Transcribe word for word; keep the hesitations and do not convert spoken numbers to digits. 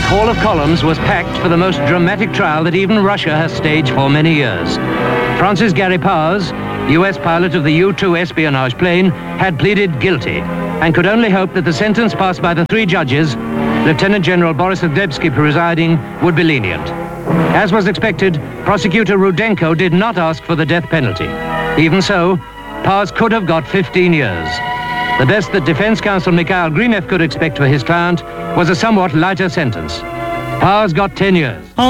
Hall of Columns was packed for the most dramatic trial that even Russia has staged for many years. Francis Gary Powers, U S pilot of the U two espionage plane, had pleaded guilty and could only hope that the sentence passed by the three judges, Lieutenant General Boris Adebsky presiding, would be lenient. As was expected, prosecutor Rudenko did not ask for the death penalty. Even so, Powers could have got fifteen years. The best that defense counsel Mikhail Grinev could expect for his client was a somewhat lighter sentence. Powers got ten years.